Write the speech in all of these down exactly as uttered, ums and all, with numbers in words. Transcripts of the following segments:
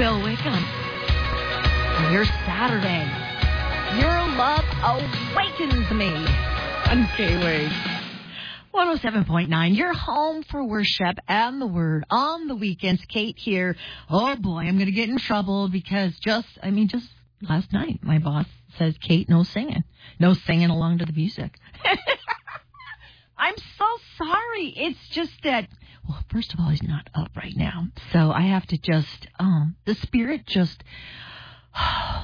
Bill Wickham. Your Saturday. Your love awakens me. On K-Wave. one oh seven point nine. You're home for worship and the word on the weekends. Kate here. Oh, boy, I'm going to get in trouble because just, I mean, just last night, my boss says, Kate, no singing. No singing along to the music. I'm so sorry. It's just that, well, first of all, he's not up right now. So I have to just, um, the spirit just, I,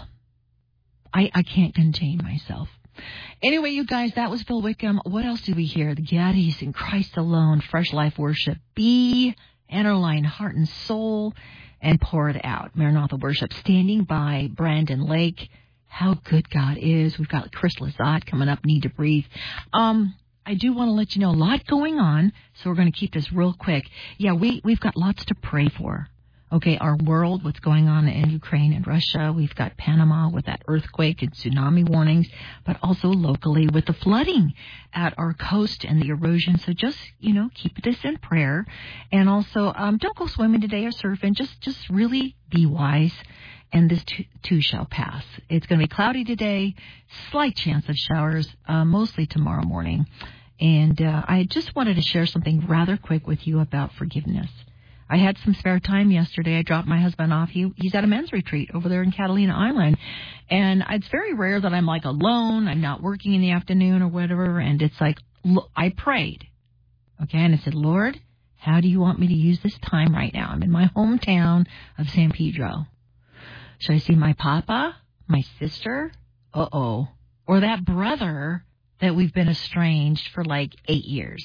I can't contain myself. Anyway, you guys, that was Phil Wickham. What else did we hear? The Gaddies in Christ Alone, Fresh Life Worship, Be, Enter Heart and Soul, and Pour It Out. Maranatha Worship, Standing By, Brandon Lake. How good God is. We've got Chris Lazat coming up, Need to Breathe. Um, I do want to let you know a lot going on, so we're going to keep this real quick. Yeah, we, we've got lots to pray for. Okay, our world, what's going on in Ukraine and Russia. We've got Panama with that earthquake and tsunami warnings, but also locally with the flooding at our coast and the erosion. So just, you know, keep this in prayer. And also, um, don't go swimming today or surfing. Just, just really be wise. And this too, too shall pass. It's going to be cloudy today, slight chance of showers, uh, mostly tomorrow morning. And uh, I just wanted to share something rather quick with you about forgiveness. I had some spare time yesterday. I dropped my husband off. He, he's at a men's retreat over there in Catalina Island. And it's very rare that I'm like alone. I'm not working in the afternoon or whatever. And it's like, look, I prayed. Okay. And I said, Lord, how do you want me to use this time right now? I'm in my hometown of San Pedro. Should I see my papa, my sister? Uh-oh. Or that brother that we've been estranged for like eight years?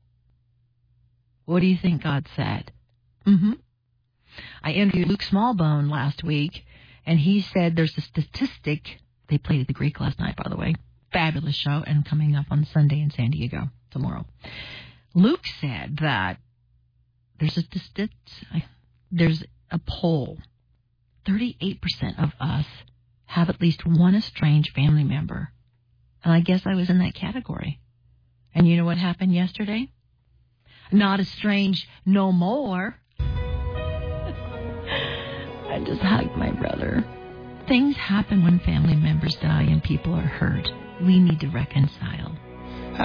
What do you think God said? Mm-hmm. I interviewed Luke Smallbone last week, and he said there's a statistic. They played at the Greek last night, by the way. Fabulous show, and coming up on Sunday in San Diego tomorrow. Luke said that there's a there's a poll. thirty-eight percent of us have at least one estranged family member. And I guess I was in that category. And you know what happened yesterday? Not estranged no more. I just hugged my brother. Things happen when family members die and people are hurt. We need to reconcile.